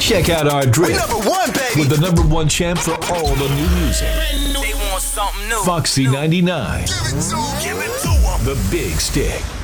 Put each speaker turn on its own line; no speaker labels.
Check out our drip
#1, baby.
with the #1 champ for all the new music.
They want something new.
Foxy 99,
Give it to 'em.
the big stick.